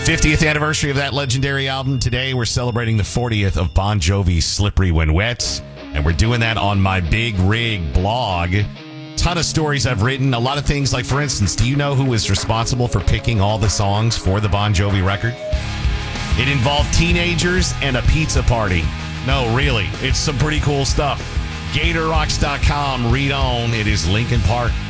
50th anniversary of that legendary album. Today, we're celebrating the 40th of Bon Jovi's Slippery When Wet, and we're doing that on my Big Rig blog. Ton of stories I've written. A lot of things like, for instance, do you know who was responsible for picking all the songs for the Bon Jovi record? It involved teenagers and a pizza party. No, really. It's some pretty cool stuff. GatorRocks.com. Read on. It is Linkin Park.